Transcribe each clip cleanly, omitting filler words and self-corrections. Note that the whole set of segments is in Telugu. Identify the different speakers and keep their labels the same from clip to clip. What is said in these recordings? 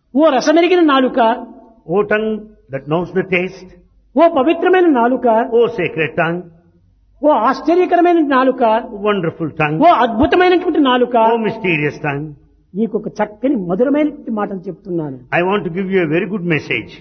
Speaker 1: ఓ రసమెరిగిన నాలుక,
Speaker 2: O tongue that knows the taste,
Speaker 1: ఓ పవిత్రమైన నాలుక,
Speaker 2: O sacred tongue,
Speaker 1: ఓ ఆశ్చర్యకరమైన నాలుక,
Speaker 2: wonderful tongue,
Speaker 1: ఓ అద్భుతమైనటువంటి నాలుక,
Speaker 2: O mysterious tongue.
Speaker 1: నీకు ఒక చక్కని మధురమైనటువంటి మాటలు చెప్తున్నాను.
Speaker 2: I want to give you a very good message.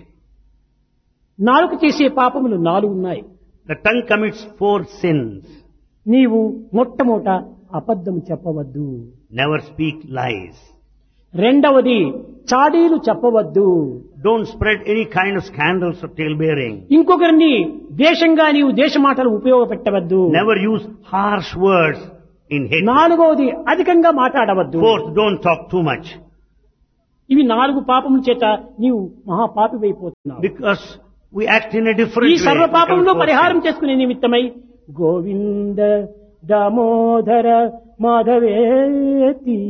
Speaker 1: నాలుక చేసే పాపములు 4 ఉన్నాయి.
Speaker 2: The tongue commits 4 sins.
Speaker 1: నీవు మొట్టమొదట అబద్ధం చెప్పవద్దు.
Speaker 2: Never speak lies.
Speaker 1: రెండవది చాడీలు చెప్పవద్దు.
Speaker 2: Don't spread any kind of scandals or talebearing.
Speaker 1: ఇంకొకరిని దేశంగా నీవు దేశ మాటలు ఉపయోగపెట్టవద్దు.
Speaker 2: Never use harsh words in hate.
Speaker 1: నాలుగవది అధికంగా మాట్లాడవద్దు.
Speaker 2: Fourth, don't talk too much.
Speaker 1: ఇవి 4 పాపముల చేత నీవు మహాపాపివైపోతున్నావు.
Speaker 2: Because we act in a different
Speaker 1: ఈ
Speaker 2: way.
Speaker 1: సర్వ పాపములు
Speaker 2: Because
Speaker 1: పరిహారం చేసుకునే నిమిత్తమై Govinda Damodara మాధవేతి.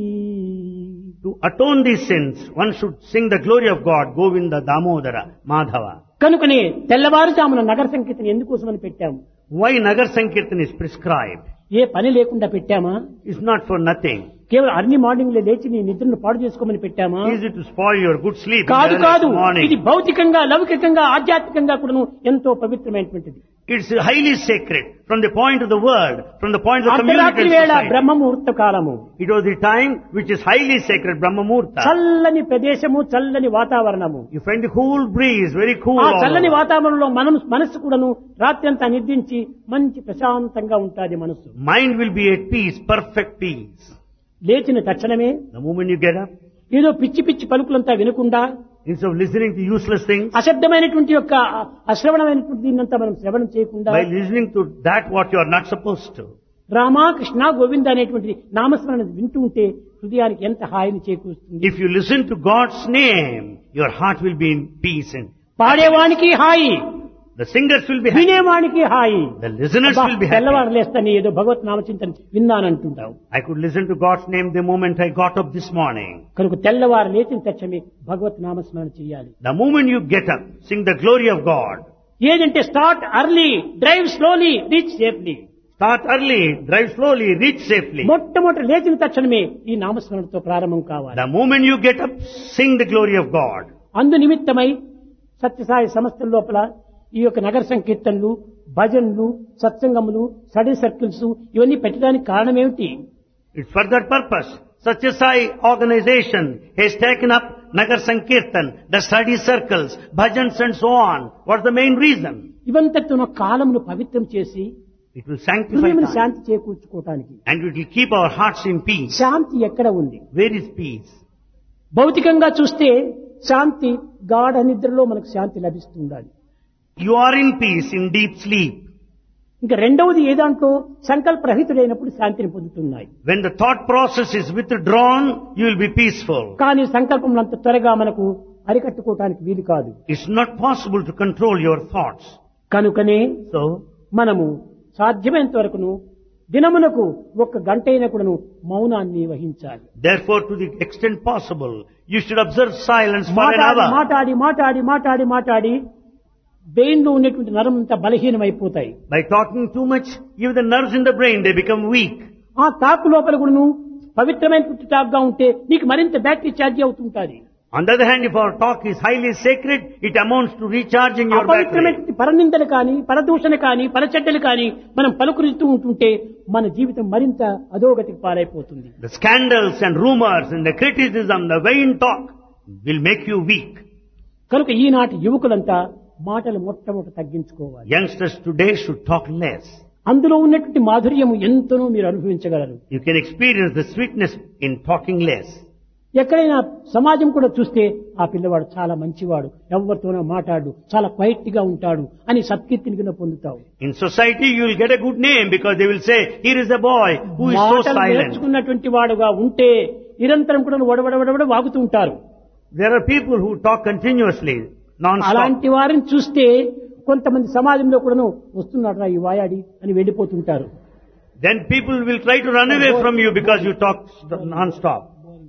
Speaker 2: to atone these sins, one should sing the glory of God, Govinda, Damodara, Madhava.
Speaker 1: కనుకనే తెల్లవారుజామున నగర సంకీర్తన ఎందుకోసమని పెట్టాము?
Speaker 2: Why Nagar Sankirtan is prescribed?
Speaker 1: ఏ పని లేకుండా పెట్టామా?
Speaker 2: It's not for nothing.
Speaker 1: కేవలం అర్లీ మార్నింగ్ లో లేచి నీ నిద్రను పాడు చేసుకోమని పెట్టామా?
Speaker 2: Is it to spoil your good sleep in
Speaker 1: కాదు
Speaker 2: the
Speaker 1: కాదు,
Speaker 2: early morning?
Speaker 1: ఇది భౌతికంగా లౌకికంగా ఆధ్యాత్మికంగా కూడాను ఎంతో పవిత్రమైనటువంటిది.
Speaker 2: It's highly sacred from the point of the world, from the point of the community
Speaker 1: అర్ధరాత్రి
Speaker 2: and
Speaker 1: వేళ
Speaker 2: society.
Speaker 1: బ్రహ్మ ముహూర్త కాలము.
Speaker 2: It was the time which is highly sacred, Brahma Muhurta.
Speaker 1: చల్లని ప్రదేశము, చల్లని వాతావరణము.
Speaker 2: You find the cool breeze, very cool.
Speaker 1: ఆ
Speaker 2: all
Speaker 1: చల్లని
Speaker 2: over.
Speaker 1: వాతావరణంలో మనస్సు కూడాను రాత్రి అంతా నిద్రించి మంచి ప్రశాంతంగా ఉంటుంది మనస్సు.
Speaker 2: Mind will be at peace, perfect peace.
Speaker 1: లేచిన తక్షణమే
Speaker 2: The moment you get up,
Speaker 1: ఏదో పిచ్చి పిచ్చి పలుకులంతా వినకుండా
Speaker 2: instead of listening to useless things,
Speaker 1: అశబ్దమైనటువంటి యొక్క అశ్రవణమైనటువంటి దీన్నంతా మనం శ్రవణం చేయకుండా
Speaker 2: by listening to that what you are not supposed to,
Speaker 1: Ramakrishna Govinda అనేటువంటి నామస్మరణ వింటూ ఉంటే హృదయానికి ఎంత హాయిని చేకూరుస్తుంది.
Speaker 2: if you listen to God's name, your heart will be in peace and
Speaker 1: పాడేవానికి hi,
Speaker 2: the singers will be happy,
Speaker 1: వినేవానికి hi.
Speaker 2: the listeners will be happy.
Speaker 1: తెల్లవారు లేస్తాను ఏదో భగవత్ నామచింతన విన్నానంటుంటావు.
Speaker 2: I could listen to God's name the moment I got up this morning.
Speaker 1: కనుక తెల్లవారు లేచిన తక్షణమే భగవత్ నామస్మరణ చేయాలి.
Speaker 2: The moment you get up, sing the glory of God.
Speaker 1: ఏదంటే start early, drive slowly, reach safely.
Speaker 2: Start early, drive slowly, reach safely.
Speaker 1: మొట్టమొదటి లేచిన తక్షణమే ఈ నామస్మరణతో ప్రారంభం కావాలి.
Speaker 2: The moment you get up, sing the glory of God.
Speaker 1: అందు నిమిత్తమై సత్యసాయి సంస్థల లోపల ఈ యొక్క నగర సంకీర్తనలు, భజనలు, సత్సంగములు, స్టడీ సర్కిల్స్ ఇవన్నీ పెట్టడానికి కారణం ఏమిటి?
Speaker 2: It's for that purpose. Satyasai organization has taken up Nagar Sankirtan, the study circles, bhajans and so on. What's the main reason?
Speaker 1: ఇవంతటితో కాలమును పవిత్రం చేసి
Speaker 2: It will sanctify
Speaker 1: హృదయమును
Speaker 2: time.
Speaker 1: Shanti చేకూర్చుకోవటానికి.
Speaker 2: And it will keep our hearts in peace.
Speaker 1: శాంతి ఎక్కడ ఉంది?
Speaker 2: Where is peace?
Speaker 1: భౌతికంగా చూస్తే శాంతి గాఢ నిద్రలో మనకు శాంతి లభిస్తుండాలి.
Speaker 2: You are in peace in deep sleep.
Speaker 1: ఇంకా రెండవది ఏదాంట్లో సంకల్పరహితుడైనప్పుడు శాంతిని పొందుతున్నాయి.
Speaker 2: When the thought process is withdrawn, you will be peaceful.
Speaker 1: కానీ సంకల్పం అంత త్వరగా మనకు అరికట్టుకోవటానికి వీలు కాదు.
Speaker 2: It's not possible to control your thoughts.
Speaker 1: కనుకనే
Speaker 2: So,
Speaker 1: మనము సాధ్యమైనంత వరకును దినమునకు 1 గంట అయినా కూడాను మౌనాన్ని వహించాలి.
Speaker 2: therefore, to the extent possible, you should observe silence for an
Speaker 1: మాట్లాడి
Speaker 2: hour.
Speaker 1: మాట్లాడి మాట్లాడి మాట్లాడి మాట్లాడి బ్రెయిన్ లో ఉన్నటువంటి నరమంతా బలహీనమైపోతాయి.
Speaker 2: By talking too much, even the nerves in the brain, they become weak.
Speaker 1: ఆ తాకు లోపల కూడాను పవిత్రమైనటువంటి టాక్ గా ఉంటే నీకు మరింత బ్యాటరీ ఛార్జ్ అవుతుంటుంది.
Speaker 2: On the other hand, if our talk is highly sacred, it amounts to recharging your battery.
Speaker 1: అపవిత్రమైనటువంటి పరనిందలు కానీ, పరదూషణ కానీ, పరచెడ్డలు కానీ మనం పలుకురిస్తూ ఉంటుంటే మన జీవితం మరింత అధోగతికి పాలైపోతుంది.
Speaker 2: The scandals and rumors and the criticism, the vain talk will make you weak.
Speaker 1: కనుక ఈనాటి యువకులంతా మాటలు మొట్టమొదట తగ్గించుకోవాలి.
Speaker 2: Youngsters today should talk less.
Speaker 1: అందులో ఉన్నటువంటి మాధుర్యము ఎంతనో మీరు అనుభవించగలరు.
Speaker 2: You can experience the sweetness in talking less.
Speaker 1: ఎక్కడైనా సమాజం కూడా చూస్తే ఆ పిల్లవాడు చాలా మంచివాడు, ఎవరితోనో మాట్లాడు, చాలా క్వైట్ గా ఉంటాడు అని సత్కీర్తిని కింద పొందుతావు.
Speaker 2: In society, you will get a good name because they will say, here is a boy who is so
Speaker 1: మాటలు
Speaker 2: silent.
Speaker 1: నేర్చుకున్నటువంటి వాడుగా ఉంటే నిరంతరం కూడా వడవడవడవడ వాగుతూ ఉంటారు.
Speaker 2: There are people who talk continuously, non-stop.
Speaker 1: అలాంటి వారిని చూస్తే కొంతమంది సమాజంలో కూడాను వస్తున్నాడు రా ఈ వాయాడి అని వెళ్ళిపోతుంటారు.
Speaker 2: Then people will try to run away from you because you talk non-stop.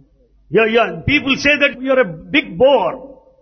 Speaker 2: Yeah. People say that you are a big bore.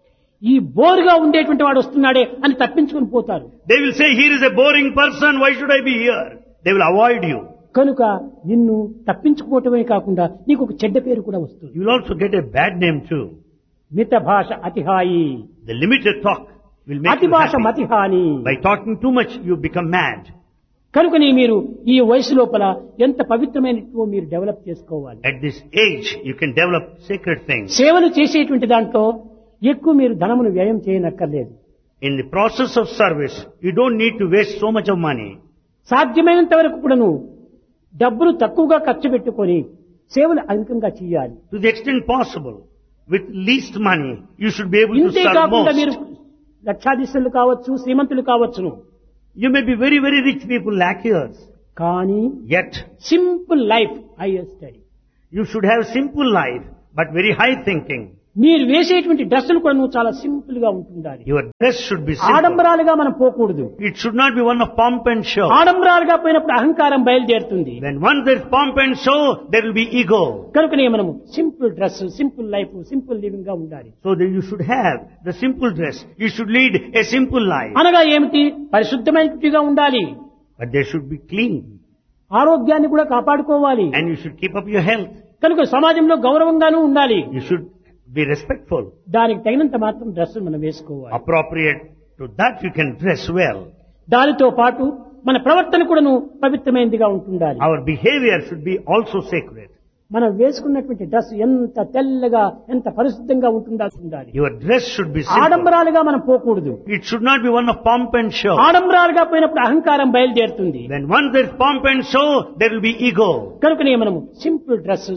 Speaker 1: ఈ బోరుగా ఉండేటువంటి వాడు వస్తున్నాడే అని తప్పించుకొని పోతారు.
Speaker 2: They will say, here is a boring person, why should I be here? They will avoid you.
Speaker 1: కనుక నిన్ను తప్పించుకోవటమే కాకుండా నీకు ఒక చెడ్డ పేరు కూడా వస్తుంది.
Speaker 2: You will also get a bad name too.
Speaker 1: మిత భాష అతిహాయి,
Speaker 2: The limited talk will make
Speaker 1: అతి
Speaker 2: you
Speaker 1: భాష
Speaker 2: happy.
Speaker 1: మతిహాని.
Speaker 2: By talking too much, you become mad.
Speaker 1: కనుకని మీరు ఈ వయసు లోపల ఎంత పవిత్రమైనటువంటి మీరు డెవలప్ చేసుకోవాలి.
Speaker 2: At this age, you can develop sacred things.
Speaker 1: సేవలు చేసేటువంటి దాంట్లో ఎక్కువ మీరు ధనమును వ్యయం చేయనక్కర్లేదు.
Speaker 2: In the process of service, you don't need to waste so much of money.
Speaker 1: సాధ్యమైనంత వరకు కూడాను డబ్బులు తక్కువగా ఖర్చు పెట్టుకొని సేవలు అధికంగా చేయాలి.
Speaker 2: To the extent possible, with least money, you should be able to
Speaker 1: ఇంతే
Speaker 2: serve
Speaker 1: కాకుండా మీరు
Speaker 2: most.
Speaker 1: లక్షాధీశులు కావచ్చు, శ్రీమంతులు కావచ్చును,
Speaker 2: You may be very, very rich people, lakh years.
Speaker 1: కానీ
Speaker 2: Yet,
Speaker 1: simple life hire study.
Speaker 2: you should have simple life, but very high thinking.
Speaker 1: మీరు వేసేటువంటి డ్రెస్సులు కూడా నువ్వు చాలా సింపుల్ గా ఉంటుండాలి.
Speaker 2: Your dress should be simple.
Speaker 1: ఆడంబరాలుగా మనం పోకూడదు.
Speaker 2: It should not be one of pomp and show.
Speaker 1: ఆడంబరాలుగా పోయినప్పుడు అహంకారం బయలుదేరుతుంది.
Speaker 2: When once there is pomp and show, there will be ego.
Speaker 1: కనుకనే మనము simple dress, simple life, simple living గా ఉండాలి.
Speaker 2: So that you should have the simple dress. You should lead a simple life.
Speaker 1: అనగా ఏమిటి? పరిశుద్ధమైనట్టుగా ఉండాలి.
Speaker 2: But they should be clean.
Speaker 1: ఆరోగ్యాన్ని కూడా కాపాడుకోవాలి.
Speaker 2: And you should keep up your health.
Speaker 1: కనుక సమాజంలో గౌరవంగానూ ఉండాలి.
Speaker 2: You should be respectful.
Speaker 1: దానికి తగినంత మాత్రం డ్రెస్ మనం వేసుకోవాలి.
Speaker 2: Appropriate to that you can dress well.
Speaker 1: దానితో పాటు మన ప్రవర్తన కూడాను పవిత్రమైనదిగా ఉంటుండాలి.
Speaker 2: Our behavior should be also sacred.
Speaker 1: మనం వేసుకున్నటువంటి డ్రెస్ ఎంత తెల్లగా, ఎంత పరిశుద్ధంగా ఉండాలి.
Speaker 2: Your dress should be simple.
Speaker 1: ఆడంబరాలుగా మనం పోకూడదు.
Speaker 2: It should not be one of pomp and show.
Speaker 1: ఆడంబరాలుగా పోయినప్పుడు అహంకారం బయలుదేరుతుంది.
Speaker 2: When once there is pomp and show, there will be ego.
Speaker 1: కనుకనే మనము సింపుల్ డ్రెస్,